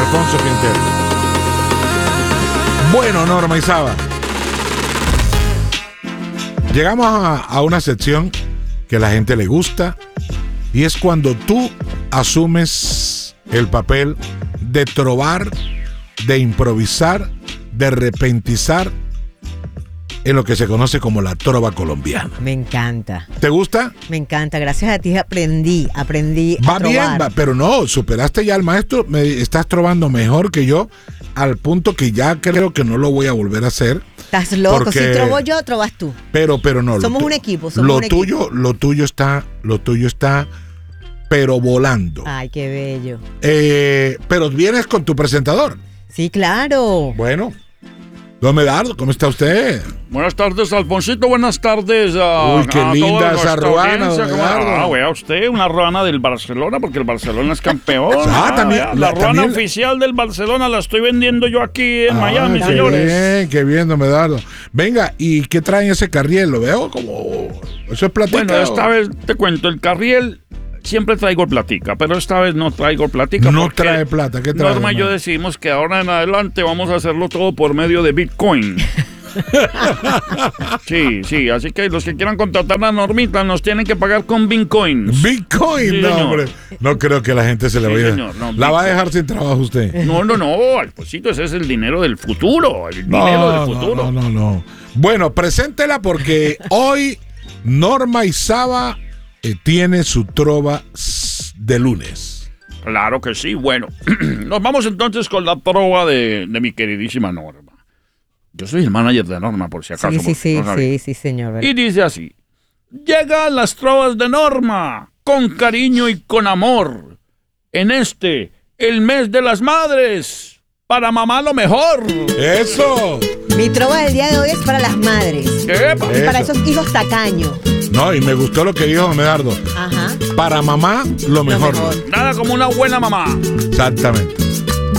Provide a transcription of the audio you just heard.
Alfonso Quintero. Bueno, Norma y Saba, llegamos a una sección que a la gente le gusta, y es cuando tú asumes el papel de trovar, de improvisar, de repentizar en lo que se conoce como la trova colombiana. Me encanta. ¿Te gusta? Me encanta. Gracias a ti aprendí Va a bien, trovar. pero no, superaste ya al maestro, estás trovando mejor que yo, al punto que ya creo que no lo voy a volver a hacer. Estás loco. Porque- Si trovo yo, trovas tú. Pero no. Somos un equipo, somos lo un equipo. tuyo está, pero volando. Ay, qué bello. Pero vienes con tu presentador. Sí, claro. Bueno, don Medardo, ¿cómo está usted? Buenas tardes, Alfonsito. Buenas tardes Uy, qué a linda toda esa nuestra ruana, audiencia. don Eduardo. Vea usted, una ruana del Barcelona, porque el Barcelona es campeón. También, Vea, la ruana también- oficial del Barcelona la estoy vendiendo yo aquí en Miami, qué señores. Qué bien, don Medardo. Venga, ¿y qué traen ese carriel? Lo veo como... Eso es platica. Bueno, esta vez te cuento, el carriel siempre traigo platica, pero esta vez no traigo platica. No porque trae plata, ¿qué trae? Norma y yo hermano? decimos que ahora en adelante vamos a hacerlo todo por medio de Bitcoin. Sí, así que los que quieran contratar a Normita nos tienen que pagar con Bitcoin. Bitcoin, Sí, no, señor. hombre. No creo que la gente se le Sí, vaya. señor, no, la va a Bitcoin. dejar sin trabajo usted. No, Alfonsito, ese es el dinero del futuro. El dinero del futuro. No. Bueno, preséntela porque hoy Norma y Saba tiene su trova de lunes. Claro que sí. Bueno, nos vamos entonces con la trova de mi queridísima Norma. Yo soy el manager de Norma, por si acaso. Sí, señor. Y dice así: llegan las trovas de Norma, con cariño y con amor, en el mes de las madres, para mamá lo mejor. ¡Eso! Mi trova del día de hoy es para las madres. ¡Epa! Y para Eso. esos hijos tacaños. No, y me gustó lo que dijo don Medardo. Ajá. Para mamá, lo mejor. mejor. Nada como una buena mamá. Exactamente.